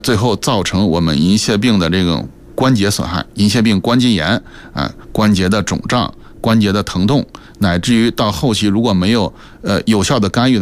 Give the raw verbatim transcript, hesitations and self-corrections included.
最后造成我们银屑病的这种关节损害，银屑病关节炎啊，关节的肿胀、关节的疼痛，乃至于到后期如果没有呃有效的干预。